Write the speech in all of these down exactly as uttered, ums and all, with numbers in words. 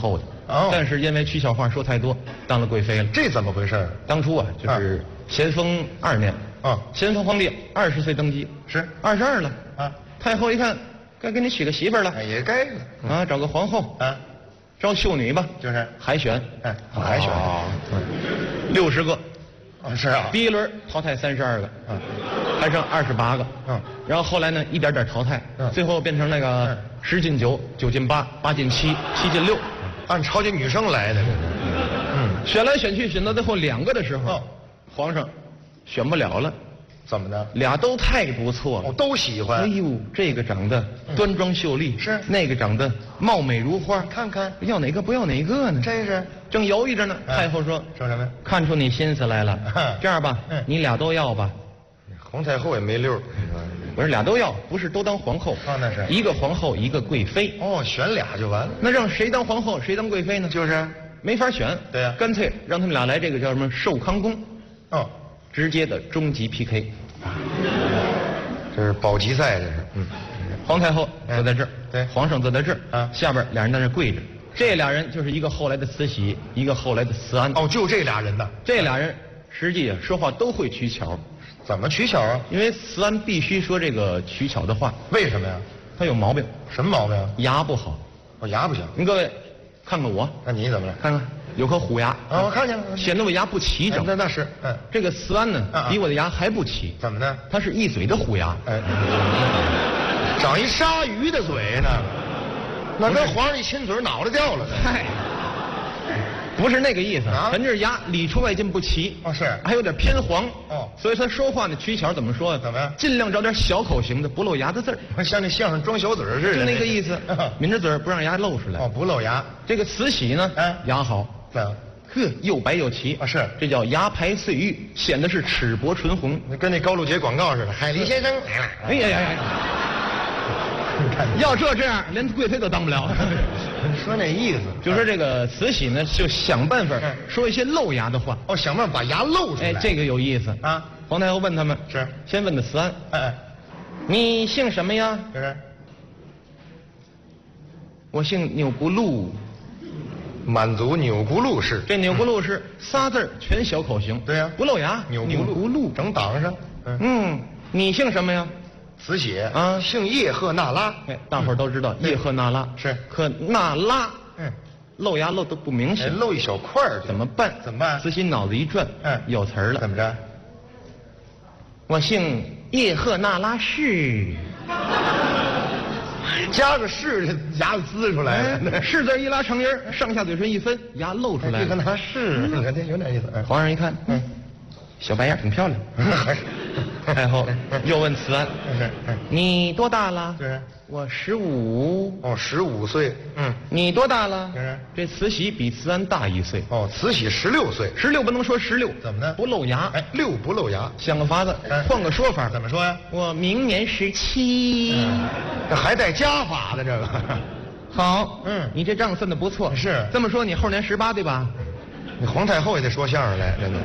后的。 哦， 但是因为曲小华说太多，当了贵妃了。 这怎么回事？ 当初啊，就是咸丰二年， 啊， 咸丰皇帝二十岁登基， 是二十二了啊。 太后一看，该给你娶个媳妇儿了， 哎，也该了啊，找个皇后啊， 招秀女吧， 就是海选， 哎，海选， 六十个， 啊，是啊， 第一轮淘汰三十二个， 嗯， 还剩二十八个， 嗯， 然后后来呢，一点点淘汰， 嗯， 最后变成那个十进九，九进八，八进七，七进六， 按超级女生来的，这是，嗯， 选来选去，选到最后两个的时候， 哦， 皇上选不了了。 怎么的？ 俩都太不错了， 我都喜欢。 哎呦，这个长得端庄秀丽， 是那个长得貌美如花， 看看要哪个不要哪个呢？ 真是正犹豫着呢。太后说：“ 说什么呀？ 看出你心思来了。这样吧，你俩都要吧。” 皇太后也没溜儿。 我说俩都要，不是都当皇后啊？那是一个皇后，一个贵妃。 哦，选俩就完了。 那让谁当皇后，谁当贵妃呢？ 就是没法选。 对呀， 干脆让他们俩来这个叫什么寿康宫。 哦， 直接的终极 P K。 这是保级赛，这是。嗯， 皇太后坐在这儿， 对， 皇上坐在这儿啊， 下边俩人在那跪着。这俩人就是一个后来的慈禧，一个后来的慈安。 哦，就这俩人呐。 这俩人实际啊说话都会取巧。 怎么取巧啊？ 因为慈安必须说这个取巧的话。 为什么呀？ 他有毛病。 什么毛病？ 牙不好。 哦，牙不行。 您各位看看我。 那你怎么了？ 看看。有颗虎牙啊，我看见了， 显得我牙不齐整。 那那是，嗯， 这个慈安呢，比我的牙还不齐。 怎么呢？ 他是一嘴的虎牙， 哎，长一鲨鱼的嘴呢，那跟皇上一亲嘴，脑袋掉了。 嗨，不是那个意思， 啊， 咱这牙里出外进不齐。 哦，是， 还有点偏黄。 哦， 所以他说话呢取巧怎么说？ 怎么样？ 尽量找点小口型的，不露牙的字儿。 像那相声装小嘴似的， 就那个意思，抿着嘴儿不让牙露出来。 哦，不露牙。 这个慈禧呢， 哎， 牙好。 对， 呵，又白又齐啊，是， 这叫牙白岁玉，显得是齿薄唇红， 跟那高露洁广告似的。海狸先生， 哎呀呀呀！要这这样，连贵妃都当不了。 说那意思， 就说这个慈禧呢，就想办法说一些露牙的话。 哦，想办法把牙露出来。 哎，这个有意思啊！ 皇太后问他们， 是先问的慈安， 哎哎， 你姓什么呀？ 就是， 我姓钮钴禄。 满族钮钴禄氏， 这钮钴禄氏仨字全小口型。 对呀， 不露牙。 钮钴禄整挡上。 嗯，你姓什么呀？ 慈禧啊， 姓叶赫那拉。 哎，大伙儿都知道叶赫那拉是， 可那拉， 嗯， 露牙露得不明显， 露一小块儿， 怎么办？ 怎么办？ 慈禧脑子一转， 嗯， 有词儿了。 怎么着？ 我姓叶赫那拉氏。 加个是，牙子呲出来了。 是字一拉长音，上下嘴唇一分，牙露出来了。 这跟他是，你看这有点意思。 皇上一看，嗯，小白牙挺漂亮。太后又问慈安：“你多大了？” 是， 我十五。 哦，十五岁。嗯， 你多大了？ 是。 这慈禧比慈安大一岁。 哦，慈禧十六岁。 十六不能说十六， 怎么呢？ 不露牙。 哎，六不露牙， 想个法子，换个说法。 怎么说呀？ 我明年十七。 这还带加法的这个。 好， 嗯， 你这账算的不错。 是。 这么说，你后年十八对吧？ 你皇太后也得说相声来，真的。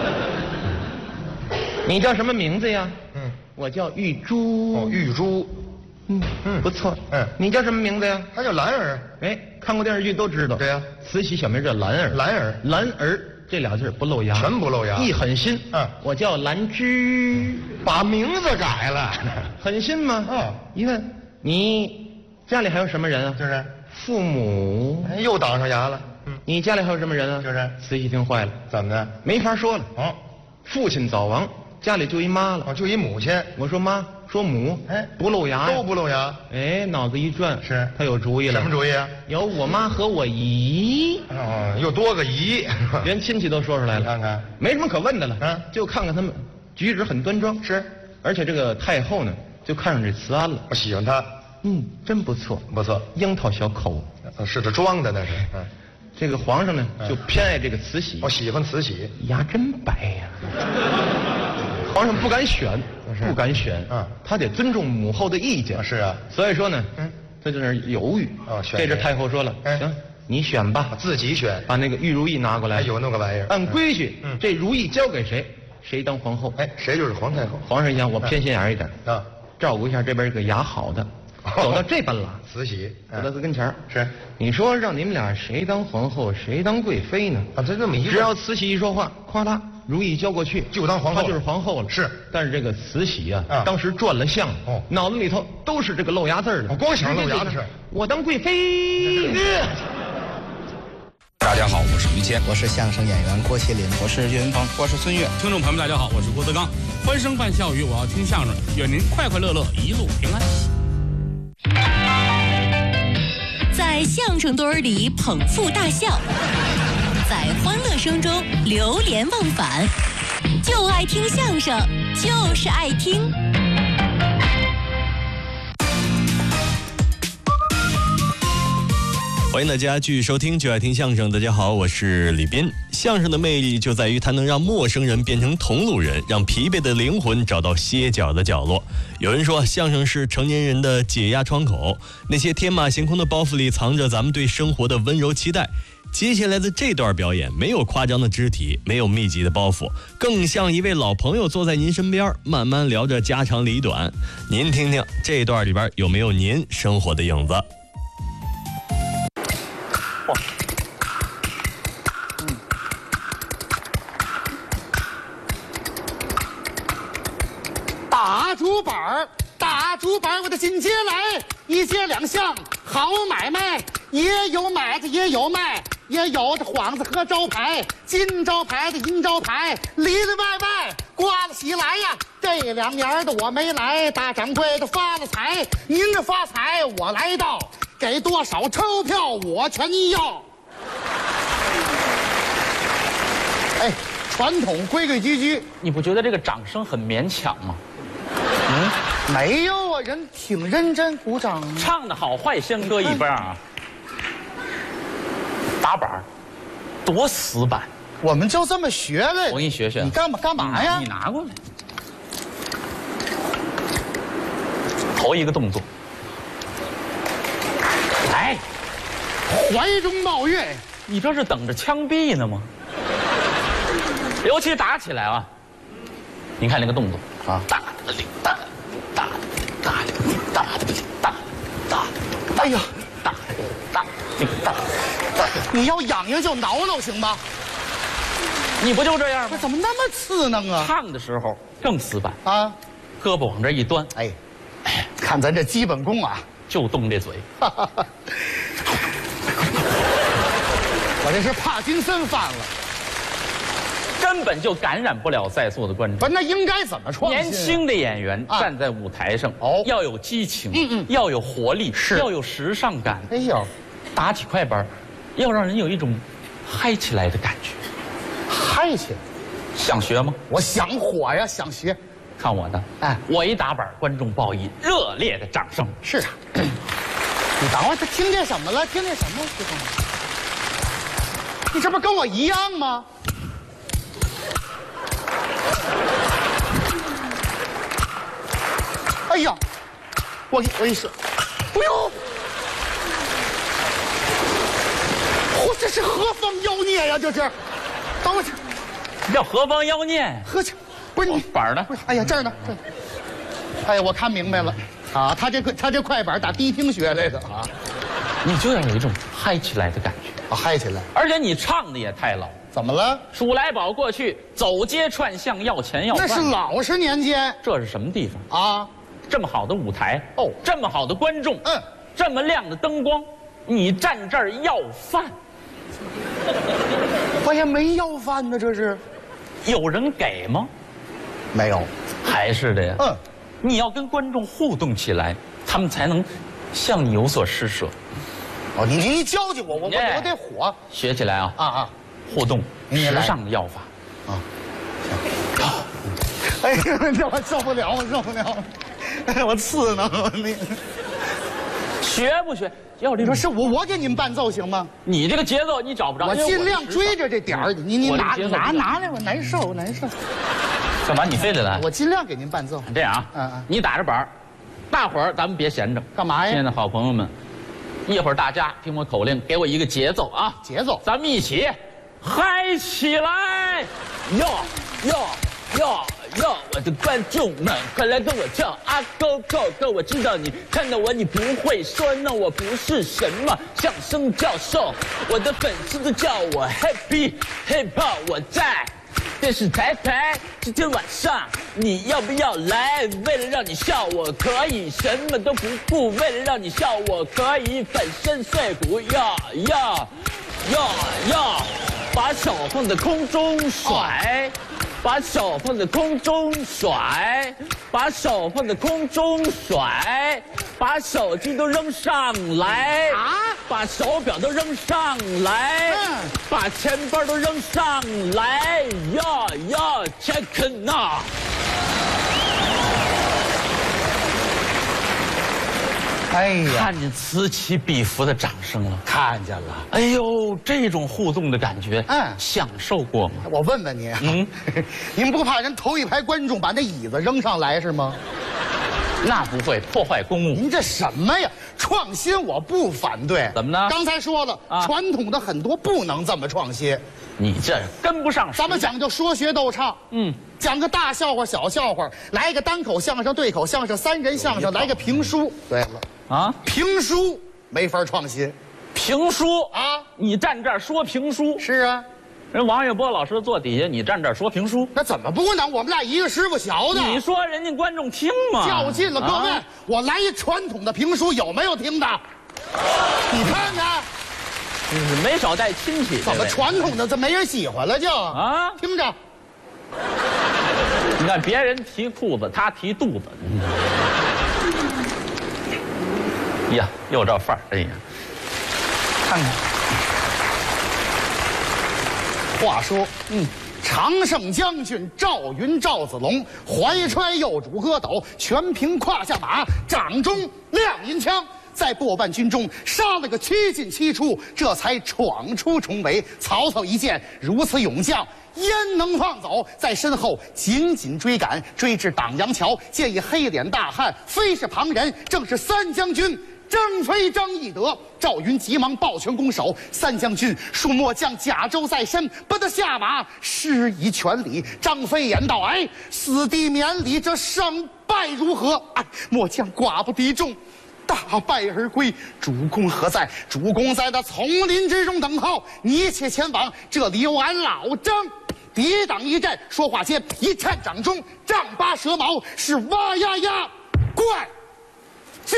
你叫什么名字呀？ 嗯， 我叫玉珠。 哦，玉珠。 嗯嗯，不错。 嗯， 你叫什么名字呀？ 他叫兰儿。 哎，看过电视剧都知道。 对呀， 慈禧小名叫兰儿。 兰儿， 兰儿这俩字不露牙， 全不露牙， 一狠心。 嗯， 我叫兰芝， 把名字改了， 狠心吗？ 嗯， 一问你家里还有什么人啊？ 就是父母。 哎，又挡上牙了。 嗯，你家里还有什么人啊？ 就是慈禧听坏了， 怎么的？ 没法说了。 哦， 父亲早亡。家里就一妈了， 哦，就一母亲。 我说妈，说母， 哎， 不露牙， 都不露牙。 哎，脑子一转， 是他有主意了。 什么主意啊？ 有我妈和我姨。 哦，又多个姨， 连亲戚都说出来了。 看看， 没什么可问的了。 嗯， 就看看他们举止很端庄。 是， 而且这个太后呢，就看上这慈安了。 我喜欢她。 嗯，真不错， 不错， 樱桃小口。 是这装的那是。嗯， 这个皇上呢，就偏爱这个慈禧。 我喜欢慈禧， 牙真白呀。皇上不敢选，不敢选， 嗯， 他得尊重母后的意见。 是啊， 所以说呢，嗯，他在那儿犹豫。 哦，选。 这阵太后说了，行，你选吧， 自己选， 把那个玉如意拿过来。 有那个玩意儿， 按规矩，嗯，这如意交给谁，谁当皇后。 哎，谁就是皇太后。 皇上一想，我偏心眼一点啊， 照顾一下这边这个牙好的。 走到这般了， 慈禧走到他跟前儿是， 你说让你们俩谁当皇后，谁当贵妃呢？ 啊，这这么一只要慈禧一说话，咵啦，如意交过去， 就当皇后了， 她就是皇后了。 是， 但是这个慈禧啊， 啊当时转了相， 哦脑子里头都是这个漏牙字儿的， 我光想漏牙的事儿。 我当贵妃。 大家好，我是于谦， 我是相声演员郭麒麟，我是岳云鹏， 我是孙越。 听众朋友们，大家好，我是郭德纲。欢声伴笑语，我要听相声，愿您快快乐乐，一路平安。 在相声堆儿里捧腹大笑，在欢乐声中流连忘返，就爱听相声，就是爱听。 欢迎大家继续收听就爱听相声。大家好，我是李斌。相声的魅力就在于它能让陌生人变成同路人，让疲惫的灵魂找到歇脚的角落。有人说相声是成年人的解压窗口，那些天马行空的包袱里藏着咱们对生活的温柔期待。接下来的这段表演没有夸张的肢体，没有密集的包袱，更像一位老朋友坐在您身边，慢慢聊着家长里短。您听听这段里边有没有您生活的影子？ 大竹板儿，大竹板儿，我的进街来，一街两巷好买卖，也有买的也有卖，也有这幌子和招牌，金招牌的银招牌，里里外外刮了起来呀。这两年的我没来，大掌柜的发了财，您这发财我来到，给多少钞票我全要。哎，传统规规矩矩， 你不觉得这个掌声很勉强吗？ 嗯，没有啊，人挺认真鼓掌。 唱的好坏先搁一边啊。打板儿，多死板。 我们就这么学的。 我给你学学。 你干嘛干嘛呀？ 你拿过来。头一个动作，来， 怀中抱月， 你这是等着枪毙呢吗？尤其打起来啊，你看那个动作啊，大的领大的大的大的大的大的大的， 哎呀， 大的大的大的， 你要痒痒就挠挠行吗？ 你不就这样吗？ 怎么那么刺挠啊？ 唱的时候更死板啊， 胳膊往这一端， 哎，看咱这基本功啊， 就动这嘴。 我这是帕金森犯了。 根本就感染不了在座的观众。 不是，那应该怎么创新？ 年轻的演员站在舞台上，哦，要有激情，嗯嗯，要有活力，是要有时尚感。哎呦，打起快板，要让人有一种嗨起来的感觉。 嗨起来， 想学吗？ 我想火呀，想学。 看我的，哎，我一打板，观众报以热烈的掌声。 是啊，你等会儿，他听见什么了？听见什么？你这不跟我一样吗？哎呀，我我一说，哎呦，我这是何方妖孽呀？这是，等我去， 叫何方妖孽？ 何去？不是你板呢？ 不是，哎呀，这儿呢。这儿哎呀，我看明白了，啊，他这他这快板打迪厅学来的啊。 你就要有一种嗨起来的感觉， 啊，嗨起来。 而且你唱的也太老。 怎么了？ 数来宝过去走街串巷要钱要饭， 那是老实年间。 这是什么地方啊？ 这么好的舞台哦，这么好的观众， 嗯， 这么亮的灯光，你站这儿要饭， 我也没要饭呢，这是。 有人给吗？ 没有， 还是的呀。 嗯， 你要跟观众互动起来，他们才能向你有所施舍。 哦，你你教教我，我我我得火。 学起来啊啊啊！ 互动，时尚的要法啊。哎呀，这我受不了，我受不了，我刺挠你。 学不学？要这你说是我我给你们伴奏行吗？ 你这个节奏你找不着， 我尽量追着这点儿。你你拿拿拿来，我难受，我难受。 干嘛？你非得来？ 我尽量给您伴奏。 这样啊，嗯嗯，你打着板，大伙儿咱们别闲着。 干嘛呀？ 亲爱的好朋友们，一会儿大家听我口令，给我一个节奏啊！ 节奏， 咱们一起嗨起来！哟哟哟哟，我的观众们，快来跟我跳啊go go go！我知道你看到我，你不会说 no， 我不是什么相声教授，我的粉丝都叫我 Happy Hip Hop， 我在电视台台，今天晚上你要不要来？为了让你笑，我可以什么都不顾；为了让你笑，我可以粉身碎骨。呀呀呀呀！把手放在空中甩，把手放在空中甩，把手放在空中甩，把手机都扔上来啊！把手表都扔上来，嗯、把钱包都扔上来，呀呀 ，check now！ 哎呀， 看见此起彼伏的掌声了， 看见了。 哎呦，这种互动的感觉， 嗯， 享受过吗？ 我问问你，嗯，您不怕人头一排观众把那椅子扔上来是吗？ 那不会破坏公物。 您这什么呀？创新我不反对。 怎么呢？ 刚才说了，啊、传统的很多不能这么创新。 你这跟不上。 咱们讲究说学逗唱，嗯，讲个大笑话、小笑话，来个单口相声、对口相声、三人相声，来个评书。对了。啊，评书没法创新， 评书啊，你站这儿说评书是啊， 人王月波老师坐底下，你站这儿说评书， 那怎么不能？我们俩一个师傅学的， 你说人家观众听吗？ 较劲了，各位，啊、我来一传统的评书，有没有听的？你看看， 你没少带亲戚， 怎么传统的这没人喜欢了就啊？听着， 你看别人提裤子，他提肚子。呀，又这范儿！哎呀，看看。 话说，嗯，常胜将军赵云、赵子龙怀揣右主戈斗，全凭胯下马，掌中亮银枪，在过半军中杀了个七进七出，这才闯出重围。曹操一见如此勇将，焉能放走？在身后紧紧追赶，追至党阳桥，见一黑脸大汉，非是旁人，正是三将军张飞、张翼德。赵云急忙抱拳拱手，三将军恕末将甲胄在身，不得下马，施以全礼。张飞言道：“哎，死地免礼，这胜败如何？哎，末将寡不敌众，大败而归。主公何在？主公在那丛林之中等候，你且前往，这里有俺老张。”抵挡一阵，说话间一颤掌中，丈八蛇矛，是哇呀呀怪叫。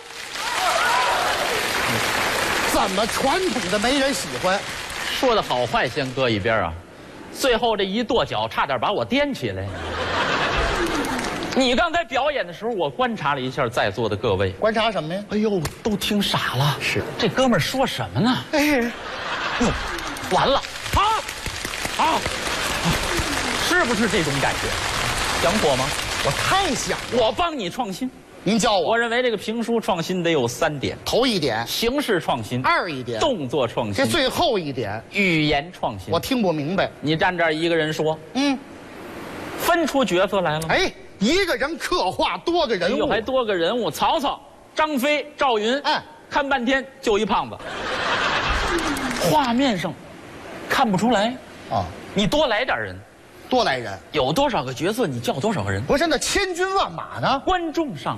怎么传统的没人喜欢？ 说的好坏先搁一边啊，最后这一跺脚，差点把我颠起来。你刚才表演的时候，我观察了一下在座的各位， 观察什么呀？ 哎呦，都听傻了。 是， 这哥们儿说什么呢？哎，哟，完了啊啊！是不是这种感觉？想火吗？ 我太想了。 我帮你创新。 您教我。 我认为这个评书创新得有三点： 头一点， 形式创新； 二一点， 动作创新； 这最后一点， 语言创新。 我听不明白。 你站这儿一个人说，嗯，分出角色来了吗？ 哎，一个人刻画多个人物， 还多个人物：曹操、张飞、赵云。哎，看半天就一胖子，画面上看不出来啊。你多来点人。 多来人， 有多少个角色，你叫多少个人。 不是那千军万马呢？ 观众上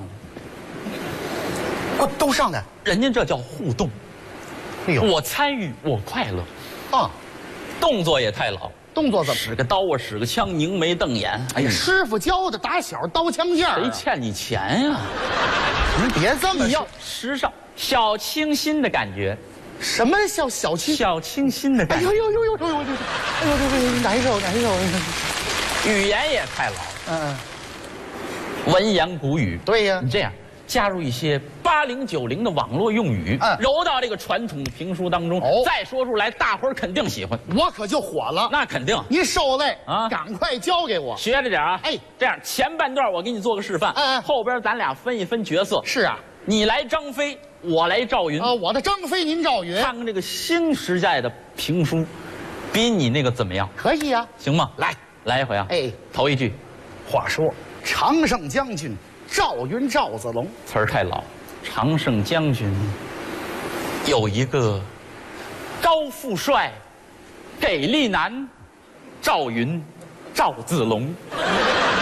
来，都上来， 人家这叫互动。哎呦，我参与，我快乐。啊，动作也太老。 动作怎么？ 使个刀啊，使个枪，凝眉瞪眼。 哎呀，师傅教的，打小刀枪剑。 谁欠你钱呀？ 您别这么说。 你要时尚、小清新的感觉。 什么叫小清小清新的感觉？ 哎呦呦呦呦呦呦呦！哎呦呦呦，难受难受。 语言也太老，嗯，文言古语。 对呀， 你这样加入一些八零九零的网络用语，嗯，揉到这个传统的评书当中，哦，再说出来，大伙儿肯定喜欢。 我可就火了。 那肯定。 您受累啊，赶快教给我， 学着点啊。哎，这样前半段我给你做个示范，嗯，后边咱俩分一分角色。 是啊， 你来张飞。我来赵云啊，我的张飞，您赵云。 看看这个新时代的评书，比你那个怎么样？ 可以呀， 行吗？ 来， 来一回啊！ 哎， 头一句， 话说常胜将军赵云赵子龙， 词儿太老。常胜将军有一个高富帅、给力男，赵云赵子龙。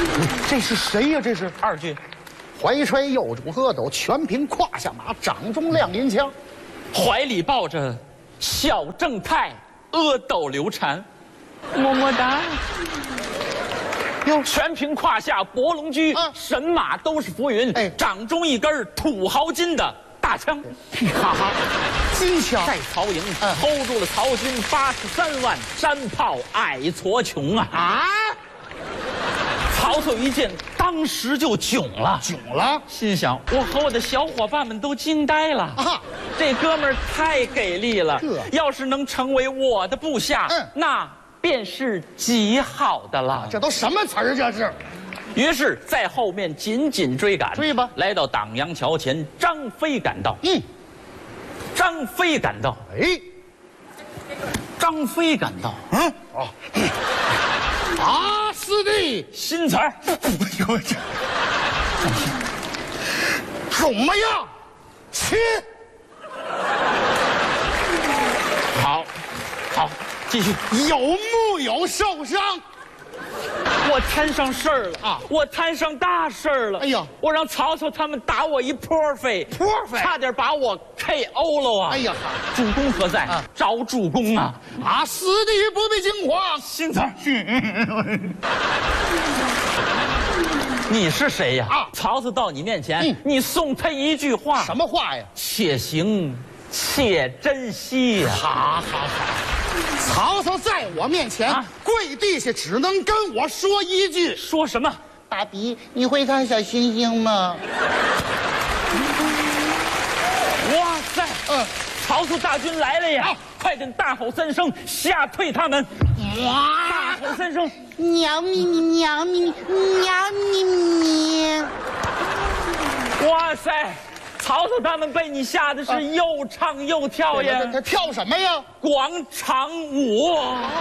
这是谁呀？这是二句， 怀揣右主阿斗，全凭胯下马，掌中亮银枪， 怀里抱着小正太，阿斗流缠，么么哒。哟，全凭胯下博龙驹， 啊神马都是浮云， 哎掌中一根土豪金的大枪， 哈哈，金枪在曹营嗯 hold 住了曹军八十三万山炮矮矬穷啊！ 啊， 曹操一见，当时就囧了， 囧了心想：我和我的小伙伴们都惊呆了啊！ 这哥们儿太给力了这， 要是能成为我的部下， 嗯那便是极好的了。 这都什么词儿？这是于是，在后面紧紧追赶， 追吧来到党阳桥前，张飞赶到。 嗯， 张飞赶到， 哎， 张飞赶到， 嗯哦，啊，师弟， 新词儿， 哎呦这，怎么样？切， 好，好，继续。 有木有受伤？ 我摊上事儿了啊我摊上大事儿了。 哎呀我让曹操他们打我一泼飞， 泼飞差点把我 K O 了啊！ 哎呀， 主公何在？ 啊找主公啊！ 啊，师弟不必惊慌。 新词儿，你是谁呀？ 啊曹操到你面前， 嗯你送他一句话： 什么话呀？ 且行且珍惜呀！ 好好好，曹操在我面前、 啊跪地下，只能跟我说一句： 说什么？ 爸比，你会看小星星吗？ 哇塞！ 嗯， 曹操大军来了呀！ 啊快点大吼三声，吓退他们！大吼三声， 喵咪咪喵咪咪喵咪咪。 哇塞！曹操他们被你吓得是又唱又跳呀！ 他跳什么呀？ 广场舞。